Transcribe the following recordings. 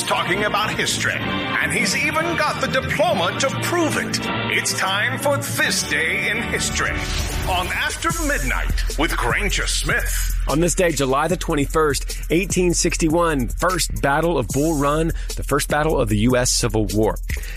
loves talking about history, and he's even got the diploma to prove it. It's time for This Day in History on After Midnight with Granger Smith. On this day, July the 21st, 1861, First Battle of Bull Run, the first battle of the U.S. Civil War.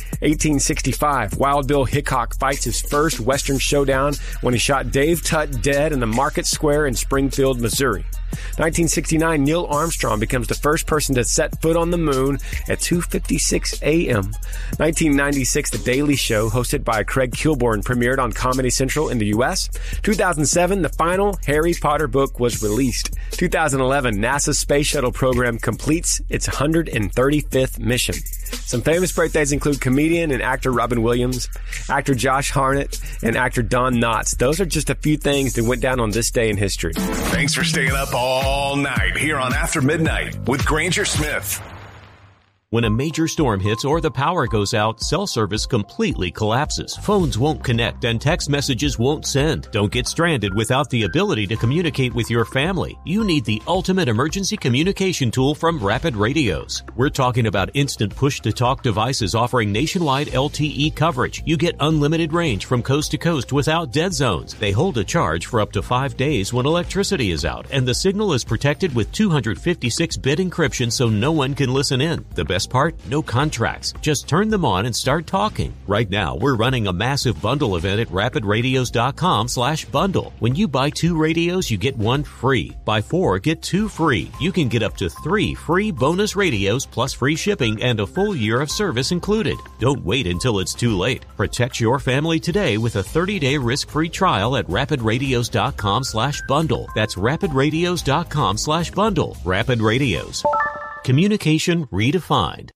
1865, Wild Bill Hickok fights his first Western showdown when he shot Dave Tutt dead in the Market Square in Springfield, Missouri. 1969, Neil Armstrong becomes the first person to set foot on the moon at 2:56 a.m. 1996, The Daily Show, hosted by Craig Kilborn, premiered on Comedy Central in the U.S. 2007, the final Harry Potter book was released. 2011, NASA's Space Shuttle program completes its 135th mission. Some famous birthdays include comedian and actor Robin Williams, actor Josh Hartnett, and actor Don Knotts. Those are just a few things that went down on this day in history. Thanks for staying up all night here on After Midnight with Granger Smith. When a major storm hits or the power goes out, cell service completely collapses. Phones won't connect and text messages won't send. Don't get stranded without the ability to communicate with your family. You need the ultimate emergency communication tool from Rapid Radios. We're talking about instant push-to-talk devices offering nationwide LTE coverage. You get unlimited range from coast to coast without dead zones. They hold a charge for up to 5 days when electricity is out, and the signal is protected with 256-bit encryption so no one can listen in. The best part? No contracts. Just turn them on and start talking. Right now, we're running a massive bundle event at rapidradios.com/bundle. When you buy 2 radios, you get 1 free. Buy 4, get 2 free. You can get up to 3 free bonus radios plus free shipping and a full year of service included. Don't wait until it's too late. Protect your family today with a 30-day risk-free trial at rapidradios.com/bundle. That's rapidradios.com/bundle. Rapid Radios. Communication redefined.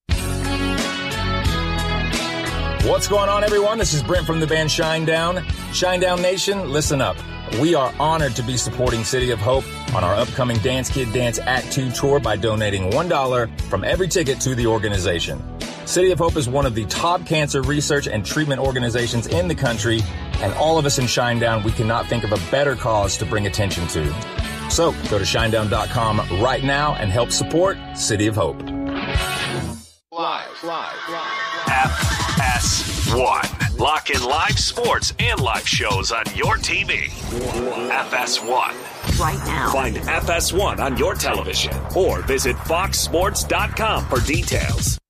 What's going on, everyone? This is Brent from the band Shinedown. Shinedown Nation, listen up. We are honored to be supporting City of Hope on our upcoming Dance Kid Dance Act 2 tour by donating $1 from every ticket to the organization. City of Hope is one of the top cancer research and treatment organizations in the country, and all of us in Shinedown, we cannot think of a better cause to bring attention to. So, go to shinedown.com right now and help support City of Hope. Live. FS1. Lock in live sports and live shows on your TV. FS1. Right now. Find FS1 on your television or visit foxsports.com for details.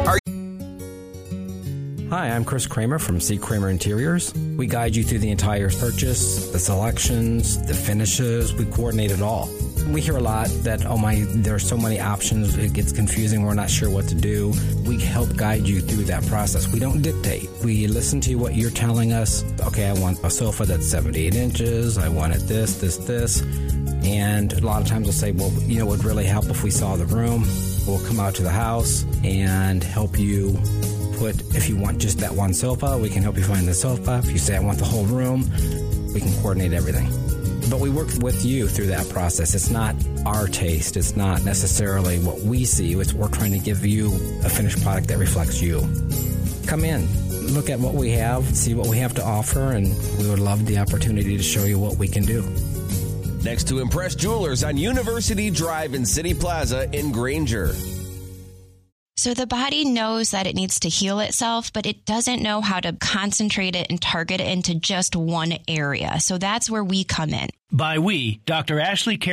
Hi, I'm Chris Kramer from C. Kramer Interiors. We guide you through the entire purchase, the selections, the finishes. We coordinate it all. We hear a lot that, there are so many options, it gets confusing, we're not sure what to do. We help guide you through that process. We don't dictate. We listen to what you're telling us. Okay, I want a sofa that's 78 inches. I want it this. And a lot of times we'll say, well, it would really help if we saw the room. We'll come out to the house and help you if you want just that one sofa, we can help you find the sofa. If you say I want the whole room, we can coordinate everything. But we work with you through that process. It's not our taste. It's not necessarily what we see. We're trying to give you a finished product that reflects you. Come in, look at what we have, see what we have to offer, and we would love the opportunity to show you what we can do. Next to Impress Jewelers on University Drive in City Plaza in Granger. So the body knows that it needs to heal itself, but it doesn't know how to concentrate it and target it into just one area. So that's where we come in. By we, Dr. Ashley Carey